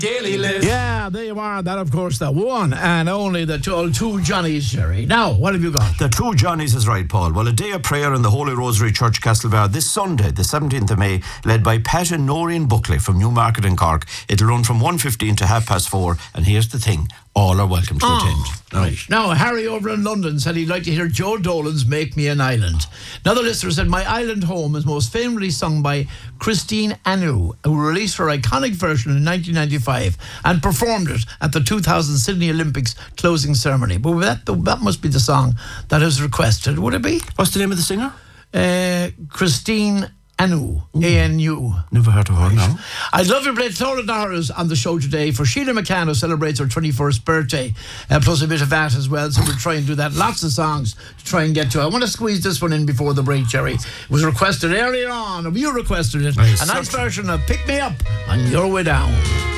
Daily Lift. Yeah, there you are. That, of course, the one and only the two Johnnies, Jerry. Now, what have you got? The two Johnnies is right, Paul. Well, a day of prayer in the Holy Rosary Church, Castlebar, this Sunday, the 17th of May, led by Pat and Noreen Buckley from Newmarket in Cork. It'll run from 1:15 to 4:30. And here's the thing. All are welcome to attend. Right. Now, Harry over in London said he'd like to hear Joe Dolan's Make Me an Island. Another listener said, My Island Home is most famously sung by Christine Anu, who released her iconic version in 1995 and performed it at the 2000 Sydney Olympics closing ceremony. But that must be the song that is requested, would it be? What's the name of the singer? Christine Anu, A-N-U. Never heard of her, no. I'd love to play Thora Doris on the show today for Sheila McCann, who celebrates her 21st birthday, plus a bit of that as well, so we'll try and do that. Lots of songs to try and get to. I want to squeeze this one in before the break, Jerry. It was requested earlier on, you requested it. A nice version of Pick Me Up on Your Way Down.